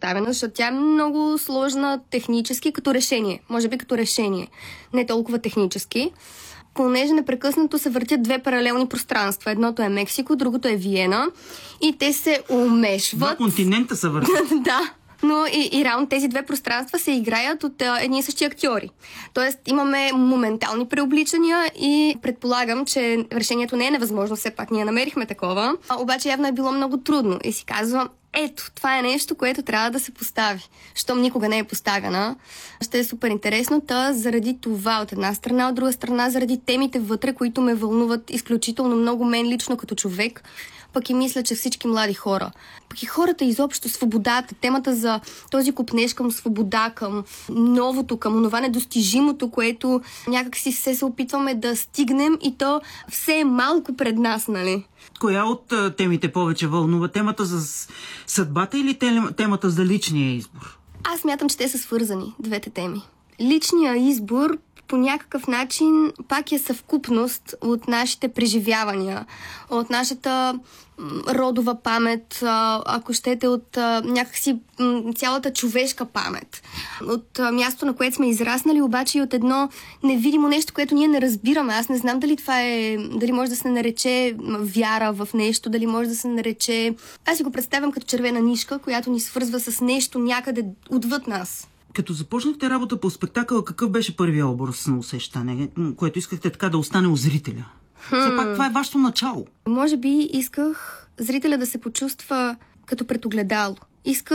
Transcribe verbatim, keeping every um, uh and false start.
поставена, защото тя е много сложна технически като решение. Може би като решение. Не толкова технически. Понеже непрекъснато се въртят две паралелни пространства. Едното е Мексико, другото е Виена. И те се умешват. Два континента се въртят. Да. Но и, и реално тези две пространства се играят от а, едни и същи актьори. Тоест имаме моментални преобличания и предполагам, че решението не е невъзможно, все пак ние намерихме такова. А, обаче явно е било много трудно и си казвам, ето, това е нещо, което трябва да се постави. Щом никога не е поставяна, ще е супер интересно. Та заради това от една страна, от друга страна заради темите вътре, които ме вълнуват изключително много мен лично като човек, пък и мисля, че всички млади хора. Пък и хората изобщо, свободата, темата за този копнеж към свобода, към новото, към онова недостижимото, което някак си се, се опитваме да стигнем и то все е малко пред нас, нали? Коя от а, темите повече вълнува? Темата за съдбата или темата за личния избор? Аз мятам, че те са свързани, двете теми. Личният избор по някакъв начин пак е съвкупност от нашите преживявания, от нашата родова памет, ако щете, от някакси цялата човешка памет, от място, на което сме израснали, обаче и от едно невидимо нещо, което ние не разбираме. Аз не знам дали това е, дали може да се нарече вяра в нещо, дали може да се нарече... Аз си го представям като червена нишка, която ни свързва с нещо някъде отвъд нас. Като започнахте работа по спектакъл, какъв беше първият образ на усещане, което искахте така да остане у зрителя? Хм. Все пак това е вашето начало. Може би исках зрителя да се почувства като пред огледало. Исках